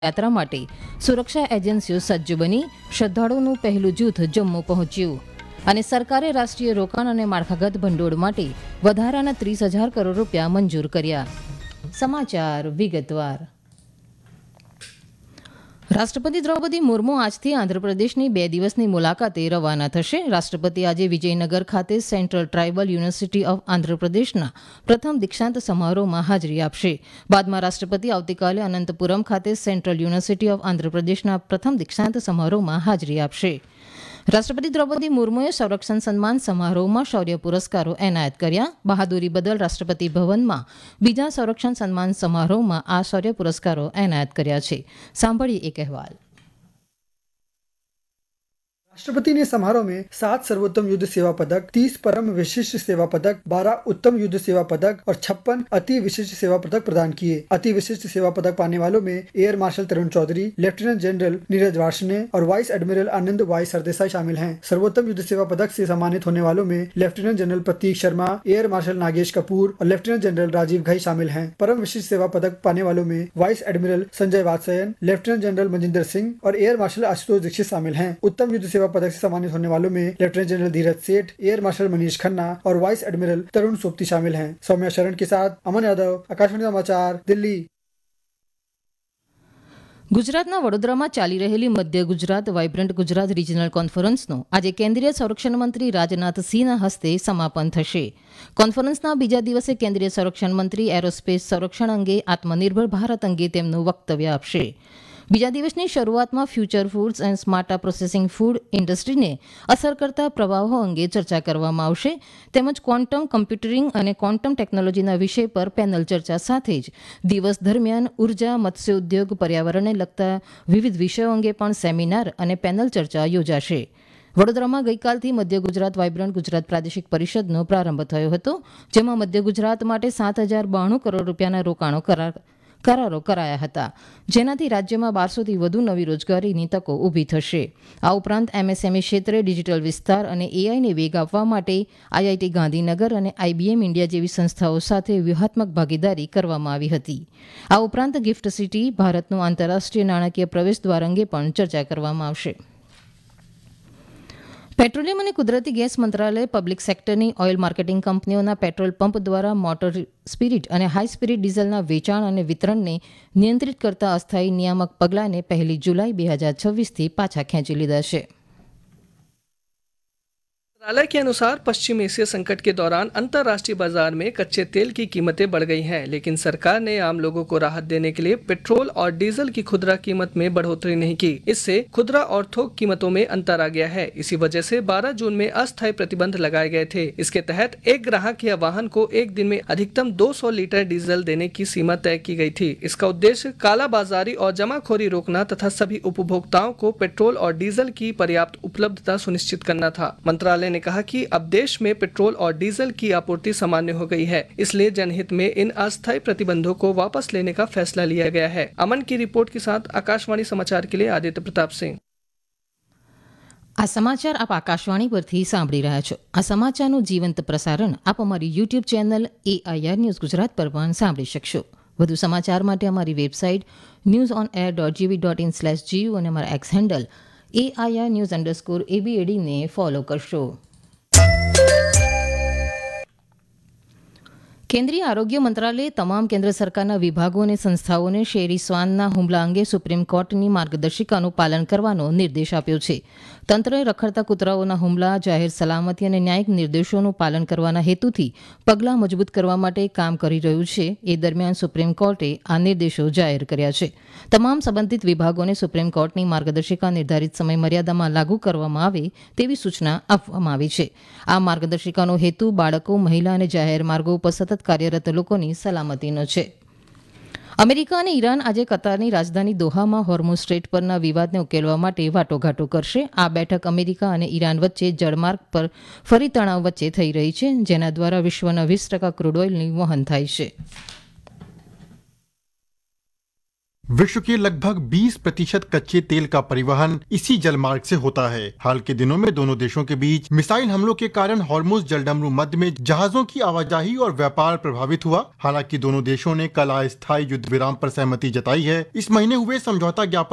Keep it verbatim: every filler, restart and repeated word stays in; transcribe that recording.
યાત્રા માટે સુરક્ષા એજન્સીઓ સજ્જ બની શ્રદ્ધાળુઓનું પહેલું જૂથ જમ્મુ પહોંચ્યું અને સરકારે રાષ્ટ્રીય રોકાણ અને માળખાગત ભંડોળ માટે વધારાના ત્રીસ હજાર કરોડ રૂપિયા મંજૂર કર્યા. સમાચાર વિગતવાર. રાષ્ટ્રપતિ દ્રૌપદી મુર્મુ આજથી આંધ્રપ્રદેશની બે દિવસની મુલાકાતે રવાના થશે. રાષ્ટ્રપતિ આજે વિજયનગર ખાતે સેન્ટ્રલ ટ્રાઇબલ યુનિવર્સિટી ઓફ આંધ્રપ્રદેશના પ્રથમ દીક્ષાંત સમારોહમાં હાજરી આપશે. બાદમાં રાષ્ટ્રપતિ આવતીકાલે અનંતપુરમ ખાતે સેન્ટ્રલ યુનિવર્સિટી ઓફ આંધ્રપ્રદેશના પ્રથમ દીક્ષાંત સમારોહમાં હાજરી આપશે. રાષ્ટ્રપતિ દ્રૌપદી મુર્મુએ સંરક્ષણ સન્માન સમારોહમાં શૌર્ય પુરસ્કારો એનાયત કર્યા. બહાદુરી બદલ રાષ્ટ્રપતિ ભવનમાં બીજા સંરક્ષણ સન્માન સમારોહમાં આ શૌર્ય પુરસ્કારો એનાયત કર્યા છે. સાંભળીએ એક અહેવાલ. राष्ट्रपति ने समारोह में सात सर्वोत्तम युद्ध सेवा पदक, तीस परम विशिष्ट सेवा पदक, बारह उत्तम युद्ध सेवा पदक और छप्पन अति विशिष्ट सेवा पदक प्रदान किए. अति विशिष्ट सेवा पदक पाने वालों में एयर मार्शल तरुण चौधरी, लेफ्टिनेंट जनरल नीरज वार्ष्णे और वाइस एडमिरल आनंद वाई सरदेसाई शामिल हैं. सर्वोत्तम युद्ध सेवा पदक से सम्मानित होने वालों में लेफ्टिनेंट जनरल प्रतीक शर्मा, एयर मार्शल नागेश कपूर और लेफ्टिनेंट जनरल राजीव घई शामिल हैं. परम विशिष्ट सेवा पदक पाने वालों में vice admiral Sanjay Vatsyayan, lieutenant general Manjinder Singh और एयर मार्शल आशुतोष दीक्षित शामिल हैं. उत्तम युद्ध सेवा पदक से सम्मानित होने वालों में लेफ्टिनेंट जनरल धीरज सेठ, एयर मार्शल मनीष खन्ना और वाइस एडमिरल तरुण सोपती शामिल हैं. सौम्या शरण के साथ अमन यादव, आकाशवाणी समाचार, दिल्ली. ગુજરાતના વડોદરામાં ચાલી રહેલી મધ્ય ગુજરાત વાઇબ્રન્ટ ગુજરાત રિજનલ કોન્ફરન્સનું આજે કેન્દ્રીય સંરક્ષણ મંત્રી રાજનાથસિંહના હસ્તે સમાપન થશે. કોન્ફરન્સના બીજા દિવસે કેન્દ્રીય સંરક્ષણ મંત્રી એરોસ્પેસ સંરક્ષણ અંગે આત્મનિર્ભર ભારત અંગે તેમનું વક્તવ્ય આપશે. બીજા દિવસની શરૂઆતમાં future foods and સ્માર્ટા processing food ઇન્ડસ્ટ્રીને અસર કરતા પ્રવાહો અંગે ચર્ચા કરવામાં આવશે. તેમજ ક્વોન્ટમ કમ્પ્યુટરિંગ અને ક્વોન્ટમ ટેકનોલોજીના વિષય પર પેનલ ચર્ચા સાથે જ દિવસ દરમિયાન ઉર્જા, મત્સ્ય ઉદ્યોગ, પર્યાવરણને લગતા વિવિધ વિષયો અંગે પણ સેમિનાર અને પેનલ ચર્ચા યોજાશે. વડોદરામાં ગઈકાલથી મધ્ય ગુજરાત વાઇબ્રન્ટ ગુજરાત પ્રાદેશિક પરિષદનો પ્રારંભ થયો હતો, જેમાં મધ્ય ગુજરાત માટે સાત હજાર બાણું કરોડ રૂપિયાના રોકાણો કરાર કરારો કરાયા હતા, જેનાથી રાજ્યમાં બારસોથી વધુ નવી રોજગારીની તકો ઊભી થશે. આ ઉપરાંત એમએસએમઈ ક્ષેત્રે ડિજિટલ વિસ્તાર અને એઆઈને વેગ આપવા માટે આઈઆઈટી ગાંધીનગર અને આઈબીએમ ઇન્ડિયા જેવી સંસ્થાઓ સાથે વ્યૂહાત્મક ભાગીદારી કરવામાં આવી હતી. આ ઉપરાંત ગિફ્ટ સિટી, ભારતનું આંતરરાષ્ટ્રીય નાણાકીય પ્રવેશ દ્વાર અંગે પણ ચર્ચા કરવામાં આવશે. પેટ્રોલિયમ અને કુદરતી ગેસ મંત્રાલય પબ્લિક સેક્ટરની ઓઇલ માર્કેટિંગ કંપનીઓના પેટ્રોલ પંપ દ્વારા મોટર સ્પિરિટ અને હાઈ સ્પિરિટ ડીઝલના વેચાણ અને વિતરણને નિયંત્રિત કરતા અસ્થાયી નિયામક પગલાંને પહેલી જુલાઈ બે હજાર છવ્વીસથી પાછા ખેંચી લીધા છે. मंत्रालय के अनुसार पश्चिम एशिया संकट के दौरान अंतर्राष्ट्रीय बाजार में कच्चे तेल की कीमतें बढ़ गई हैं, लेकिन सरकार ने आम लोगों को राहत देने के लिए पेट्रोल और डीजल की खुदरा कीमत में बढ़ोतरी नहीं की. इससे खुदरा और थोक कीमतों में अंतर आ गया है. इसी वजह से बारह जून में अस्थायी प्रतिबंध लगाए गए थे. इसके तहत एक ग्राहक या वाहन को एक दिन में अधिकतम दो सौ लीटर डीजल देने की सीमा तय की गई थी. इसका उद्देश्य कालाबाजारी और जमाखोरी रोकना तथा सभी उपभोक्ताओं को पेट्रोल और डीजल की पर्याप्त उपलब्धता सुनिश्चित करना था. मंत्रालय ने कहा कि अब देश में पेट्रोल और डीजल की आपूर्ति सामान्य हो गई है, इसलिए जनहित में इन अस्थायी प्रतिबंधों को वापस लेने का फैसला लिया गया है. अमन की रिपोर्ट के साथ आकाशवाणी समाचार के लिए आदित्य प्रताप सिंह. આ સમાચાર આપ આકાશવાણી પરથી સાંભળી રહ્યા છો. આ સમાચારનું જીવંત પ્રસારણ આપ અમારી YouTube channel AIR news Gujarat પર પણ સાંભળી શકશો. વધુ સમાચાર માટે અમારી website news on air dot જીવી ડોટ ઇન સ્લેશ જીયુ અને અમારા x handle AIR news underscore એબીએડીને follow કરશો. કેન્દ્રીય આરોગ્ય મંત્રાલયે તમામ કેન્દ્ર સરકારના વિભાગો અને સંસ્થાઓને શેરી શ્વાનના હુમલા અંગે સુપ્રીમ કોર્ટની માર્ગદર્શિકાનું પાલન કરવાનો નિર્દેશ આપ્યો છે. તંત્રએ રખડતા કૂતરાઓના હુમલા, જાહેર સલામતી અને ન્યાયિક નિર્દેશોનું પાલન કરવાના હેતુથી પગલાં મજબૂત કરવા માટે કામ કરી રહ્યું છે. એ દરમિયાન સુપ્રીમ કોર્ટે આ નિર્દેશો જાહેર કર્યા છે. તમામ સંબંધિત વિભાગોને સુપ્રીમ કોર્ટની માર્ગદર્શિકા નિર્ધારિત સમય મર્યાદામાં લાગુ કરવામાં આવે તેવી સૂચના આપવામાં આવી છે. આ માર્ગદર્શિકાનો હેતુ બાળકો, મહિલા અને જાહેર માર્ગો ઉપર સતત કાર્યરત લોકોની સલામતીનો છે. અમેરિકા અને ઈરાન આજે કતારની રાજધાની દોહામાં હોર્મુઝ સ્ટ્રેટ પરના વિવાદને ઉકેલવા માટે વાટાઘાટો કરશે. આ બેઠક અમેરિકા અને ઈરાન વચ્ચે જળમાર્ગ પર ફરી તણાવ વચ્ચે થઈ રહી છે, જેના દ્વારા વિશ્વના વીસ ટકા ક્રૂડ ઓઇલનું વહન થાય છે. विश्व के लगभग बीस प्रतिशत कच्चे तेल का परिवहन इसी जलमार्ग से होता है। हाल के दिनों में दोनों देशों के बीच मिसाइल हमलों के कारण हॉर्मुज जलडमरू मध्य में जहाजों की आवाजाही और व्यापार प्रभावित हुआ। हालांकि दोनों देशों ने कल अस्थायी युद्ध विराम पर सहमति जताई है। इस महीने हुए समझौता ज्ञापन